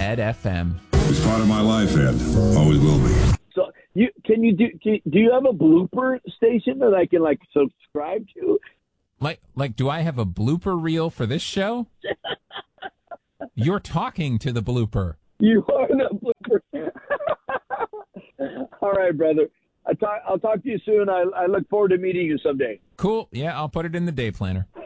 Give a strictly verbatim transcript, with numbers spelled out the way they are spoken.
Ed F M. It's part of my life, Ed. Always will be. So you can you do do do you have a blooper station that I can like subscribe to? Like, like, do I have a blooper reel for this show? You're talking to the blooper. You are the blooper. All right, brother. I talk, I'll talk to you soon. I, I look forward to meeting you someday. Cool. Yeah, I'll put it in the day planner.